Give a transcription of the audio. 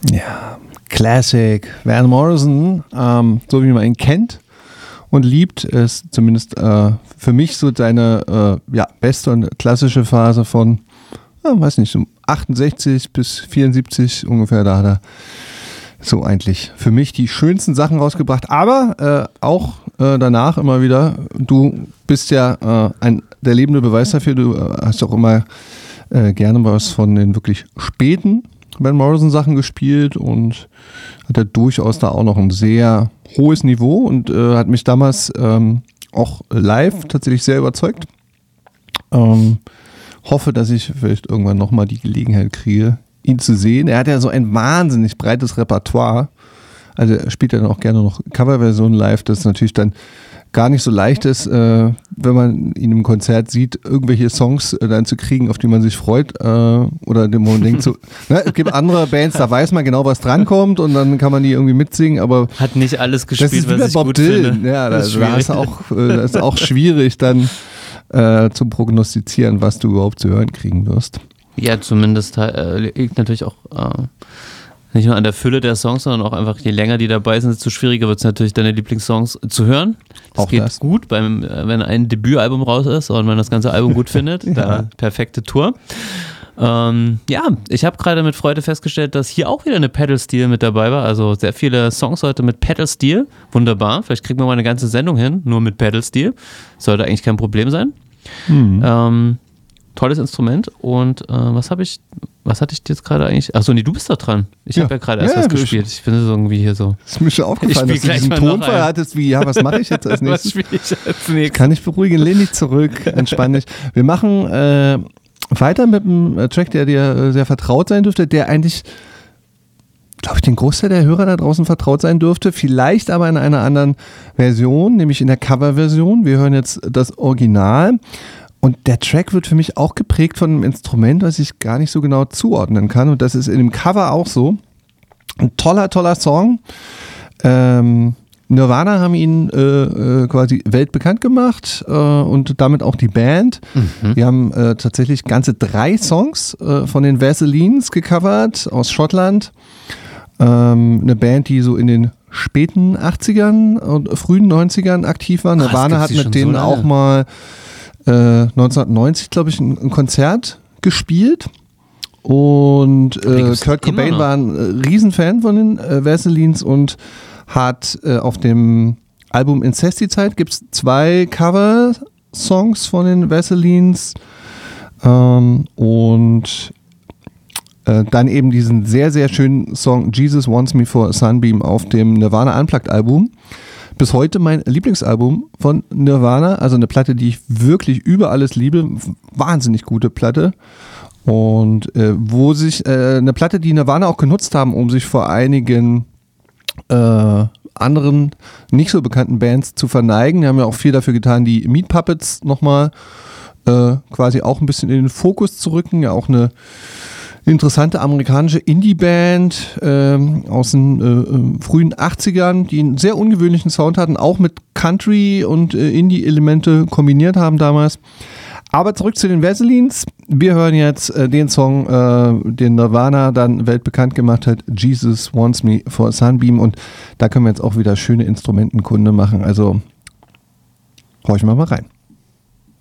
Ja, Classic. Van Morrison, so wie man ihn kennt und liebt, ist zumindest für mich so seine beste und klassische Phase von, weiß nicht, 68 bis 74 ungefähr, da hat er so eigentlich für mich die schönsten Sachen rausgebracht, aber auch danach immer wieder, du bist ja der lebende Beweis dafür, du hast auch immer gerne was von den wirklich späten Van Morrison Sachen gespielt und hat er durchaus da auch noch ein sehr hohes Niveau und hat mich damals auch live tatsächlich sehr überzeugt. Hoffe, dass ich vielleicht irgendwann nochmal die Gelegenheit kriege, ihn zu sehen. Er hat ja so ein wahnsinnig breites Repertoire. Also er spielt ja dann auch gerne noch Coverversionen live, das natürlich dann gar nicht so leicht ist, wenn man ihn im Konzert sieht, irgendwelche Songs dann zu kriegen, auf die man sich freut oder dem Moment denkt so, ne, es gibt andere Bands, da weiß man genau, was drankommt und dann kann man die irgendwie mitsingen, aber hat nicht alles gespielt, das ist was ich Bob gut Dylan. finde. Ja, das ist auch schwierig dann zu prognostizieren, was du überhaupt zu hören kriegen wirst. Ja, zumindest liegt natürlich auch nicht nur an der Fülle der Songs, sondern auch einfach, je länger die dabei sind, desto schwieriger wird es natürlich, deine Lieblingssongs zu hören. Das auch geht das. gut, wenn ein Debütalbum raus ist und man das ganze Album gut findet. Ja. Da perfekte Tour. Ich habe gerade mit Freude festgestellt, dass hier auch wieder eine Pedal-Steel mit dabei war. Also sehr viele Songs heute mit Pedal-Steel. Wunderbar. Vielleicht kriegen wir mal eine ganze Sendung hin, nur mit Pedal-Steel. Sollte eigentlich kein Problem sein. Tolles Instrument. Und was hatte ich jetzt gerade eigentlich? Achso, nee, du bist da dran. Ich habe ja gerade erst was gespielt. Ich finde es irgendwie hier so. Ist mir schon aufgefallen, dass du diesen Tonfall hattest, wie, was mache ich jetzt als nächstes? Was spiele ich als nächstes? Kann ich beruhigen, lehn dich zurück, entspann dich. Wir machen weiter mit einem Track, der dir sehr vertraut sein dürfte, der eigentlich, glaube ich, den Großteil der Hörer da draußen vertraut sein dürfte, vielleicht aber in einer anderen Version, nämlich in der Coverversion. Wir hören jetzt das Original. Und der Track wird für mich auch geprägt von einem Instrument, was ich gar nicht so genau zuordnen kann. Und das ist in dem Cover auch so. Ein toller Song. Nirvana haben ihn quasi weltbekannt gemacht und damit auch die Band. Wir haben tatsächlich ganze 3 Songs von den Vaselines gecovert aus Schottland. Eine Band, die so in den späten 80ern und frühen 90ern aktiv war. Nirvana hat mit denen auch mal 1990, glaube ich, ein Konzert gespielt und Kurt Cobain war ein Riesenfan von den Vaselines und hat auf dem Album Incesticide gibt es 2 Cover-Songs von den Vaselines und dann eben diesen sehr, sehr schönen Song Jesus Wants Me for a Sunbeam auf dem Nirvana Unplugged Album. Bis heute mein Lieblingsalbum von Nirvana, also eine Platte, die ich wirklich über alles liebe, wahnsinnig gute Platte und wo sich eine Platte, die Nirvana auch genutzt haben, um sich vor einigen anderen nicht so bekannten Bands zu verneigen. Die haben ja auch viel dafür getan, die Meat Puppets nochmal quasi auch ein bisschen in den Fokus zu rücken, ja auch eine interessante amerikanische Indie-Band aus den frühen 80ern, die einen sehr ungewöhnlichen Sound hatten, auch mit Country und Indie-Elemente kombiniert haben damals. Aber zurück zu den Vaselines. Wir hören jetzt den Song, den Nirvana dann weltbekannt gemacht hat, Jesus Wants Me for a Sunbeam. Und da können wir jetzt auch wieder schöne Instrumentenkunde machen. Also horchen wir mal rein.